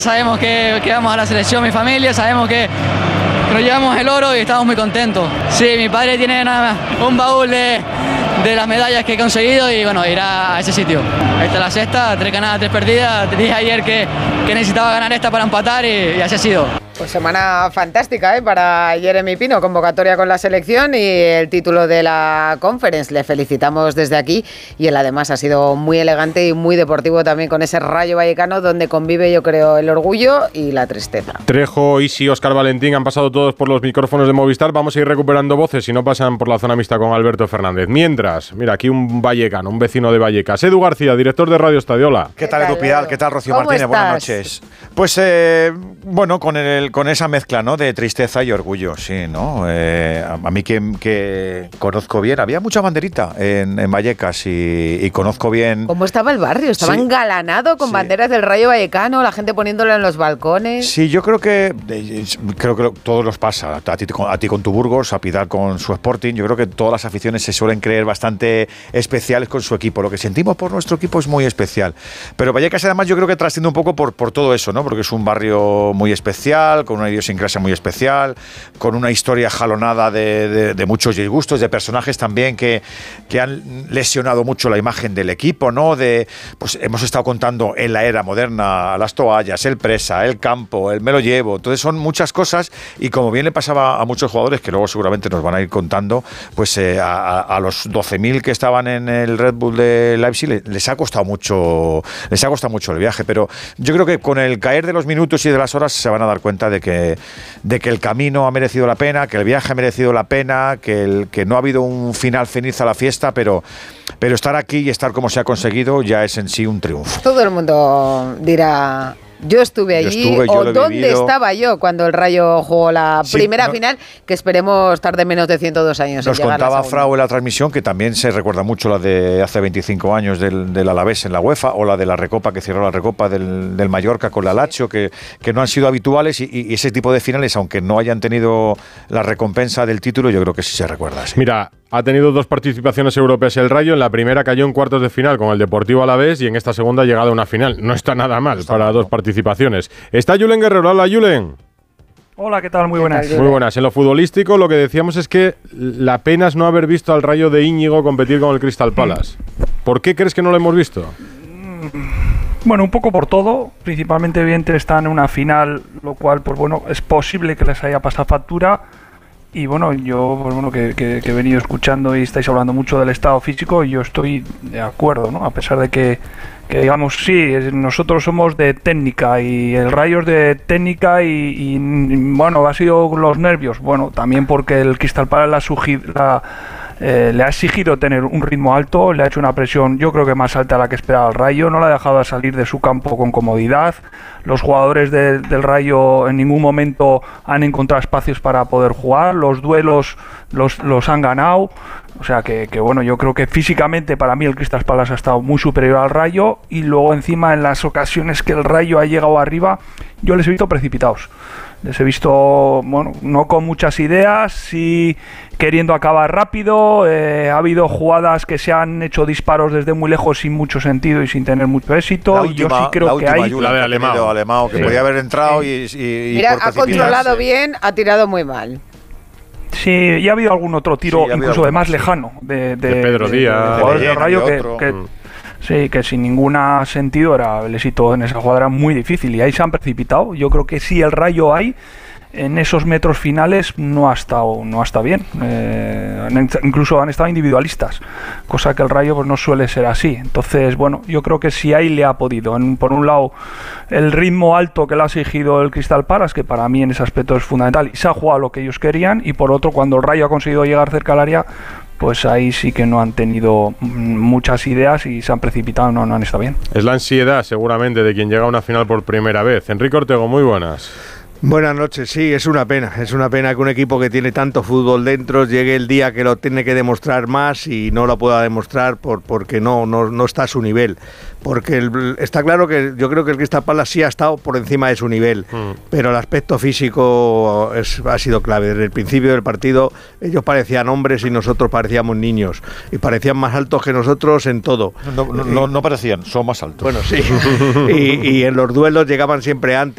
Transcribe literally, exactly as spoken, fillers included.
Sabemos que, que vamos a la selección, mi familia, sabemos que nos llevamos el oro y estamos muy contentos. Sí, mi padre tiene una, un baúl de, de las medallas que he conseguido y bueno, irá a ese sitio. Esta es la sexta, tres ganadas, tres perdidas. Te dije ayer que, que necesitaba ganar esta para empatar y, y así ha sido. Pues semana fantástica ¿eh? para Jeremy Pino, convocatoria con la selección y el título de la Conference. Le felicitamos desde aquí y él además ha sido muy elegante y muy deportivo también con ese Rayo Vallecano donde convive, yo creo, el orgullo y la tristeza. Trejo, Isi, Óscar Valentín han pasado todos por los micrófonos de Movistar. Vamos a ir recuperando voces si no pasan por la zona mixta con Alberto Fernández. Mientras, mira, aquí un vallecano, un vecino de Vallecas. Edu García, director de Radio Estadiola. ¿Qué, ¿Qué tal, Edu Pidal? ¿Qué tal, Rocío Martínez? Estás? Buenas noches. Pues, eh, bueno, con el con esa mezcla, ¿no?, de tristeza y orgullo, sí, ¿no? Eh, a, a mí que, que conozco bien, había mucha banderita en, en Vallecas y, y conozco bien... ¿Cómo estaba el barrio? Estaba sí, engalanado con sí. banderas del Rayo Vallecano, la gente poniéndolo en los balcones. Sí, yo creo que creo que todos los pasa, a ti, a ti con tu Burgos, a Pidal con su Sporting, yo creo que todas las aficiones se suelen creer bastante especiales con su equipo, lo que sentimos por nuestro equipo es muy especial, pero Vallecas además yo creo que trasciende un poco por, por todo eso, ¿no?, porque es un barrio muy especial, con una idiosincrasia muy especial, con una historia jalonada de, de, de muchos disgustos, de personajes también que, que han lesionado mucho la imagen del equipo, ¿no? De, pues hemos estado contando en la era moderna las toallas, el presa, el campo, el me lo llevo, entonces son muchas cosas y como bien le pasaba a muchos jugadores que luego seguramente nos van a ir contando, pues eh, a, a los doce mil que estaban en el Red Bull de Leipzig les, les ha costado mucho, les ha costado mucho el viaje, pero yo creo que con el caer de los minutos y de las horas se van a dar cuenta de que de que el camino ha merecido la pena, que el viaje ha merecido la pena, que, el, que no ha habido un final feliz a la fiesta, pero, pero estar aquí y estar como se ha conseguido ya es en sí un triunfo. Todo el mundo dirá... Yo estuve allí, yo estuve, yo o dónde vivido. Estaba yo cuando el Rayo jugó la sí, primera no, final, que esperemos tarde menos de ciento dos años. Nos en llegar contaba Frau en la transmisión que también se recuerda mucho la de hace veinticinco años del, del Alavés en la UEFA, o la de la Recopa, que cerró la Recopa del, del Mallorca con la Lazio, que, que no han sido habituales y, y ese tipo de finales, aunque no hayan tenido la recompensa del título, yo creo que sí se recuerda. Sí. Mira, ha tenido dos participaciones europeas el Rayo. En la primera cayó en cuartos de final con el Deportivo Alavés y en esta segunda ha llegado a una final. No está nada mal no está para mal, dos no. participaciones. Está Julen Guerrero. Hola, Julen. Hola, ¿qué tal? Muy buenas. Muy buenas. En lo futbolístico lo que decíamos es que la pena es no haber visto al Rayo de Íñigo competir con el Crystal Palace. ¿Por qué crees que no lo hemos visto? Bueno, un poco por todo. Principalmente, evidentemente, están en una final, lo cual, pues bueno, es posible que les haya pasado factura. Y bueno, yo pues bueno que, que, que he venido escuchando y estáis hablando mucho del estado físico y yo estoy de acuerdo, ¿no? A pesar de que, que digamos, sí, nosotros somos de técnica y el Rayo es de técnica y, y bueno, ha sido los nervios. Bueno, también porque el Crystal Palace la, sugi- la Eh, le ha exigido tener un ritmo alto, le ha hecho una presión yo creo que más alta a la que esperaba el Rayo, no la ha dejado salir de su campo con comodidad. Los jugadores de, del Rayo en ningún momento han encontrado espacios para poder jugar, los duelos los, los han ganado, o sea que, que bueno, yo creo que físicamente para mí el Crystal Palace ha estado muy superior al Rayo y luego encima en las ocasiones que el Rayo ha llegado arriba yo les he visto precipitados. Les he visto, bueno, no con muchas ideas, sí queriendo acabar rápido. Eh, ha habido jugadas que se han hecho disparos desde muy lejos sin mucho sentido y sin tener mucho éxito. La última, y yo sí creo que hay... La de Alemão, Alemão que sí. podía haber entrado y, y, y Mira, ha controlado bien, ha tirado muy mal. Sí, y ha habido algún otro tiro, sí, incluso de más sí. lejano, de, de, de Pedro de, Díaz, de, de jugadores del Rayo que... que mm. Sí, que sin ningún sentido era el éxito en esa jugada era muy difícil y ahí se han precipitado. Yo creo que sí, el Rayo hay en esos metros finales no ha estado no ha estado bien. Eh, incluso han estado individualistas, cosa que el Rayo pues no suele ser así. Entonces, bueno, yo creo que sí ahí le ha podido. En, por un lado, el ritmo alto que le ha exigido el Crystal Palace, que para mí en ese aspecto es fundamental, y se ha jugado lo que ellos querían, y por otro, cuando el Rayo ha conseguido llegar cerca al área, pues ahí sí que no han tenido muchas ideas y se han precipitado, no, no han estado bien. Es la ansiedad seguramente de quien llega a una final por primera vez. Enrique Ortego, muy buenas. Buenas noches, sí, es una pena, es una pena que un equipo que tiene tanto fútbol dentro llegue el día que lo tiene que demostrar más y no lo pueda demostrar por, porque no, no, no está a su nivel. Porque el, está claro que yo creo que el Crystal Palace sí ha estado por encima de su nivel, mm. pero el aspecto físico es, ha sido clave. Desde el principio del partido ellos parecían hombres y nosotros parecíamos niños, y parecían más altos que nosotros en todo. No, no, no, no parecían, son más altos. Bueno, sí, y, y en los duelos llegaban siempre antes.